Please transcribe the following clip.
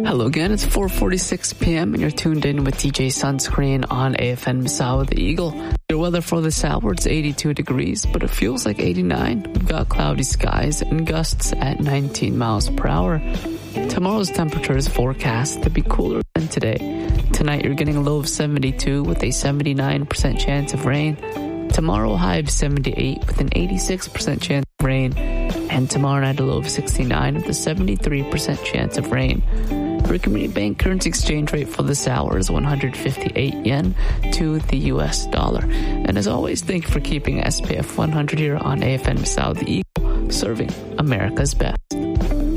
Hello again, it's 4:46 p.m. and you're tuned in with DJ Sunscreen on AFN Misawa The Eagle. Your weather for this hour, it's 82 degrees, but it feels like 89. We've got cloudy skies and gusts at 19 miles per hour. Tomorrow's temperature is forecast to be cooler than today. Tonight you're getting a low of 72 with a 79% chance of rain. Tomorrow high of 78 with an 86% chance of rain. And tomorrow night a low of 69 with a 73% chance of rain. Our Community Bank currency exchange rate for this hour is 158 yen to the US dollar. And as always, thank you for keeping SPF 100 here on AFN Misawa The Eagle, serving America's best.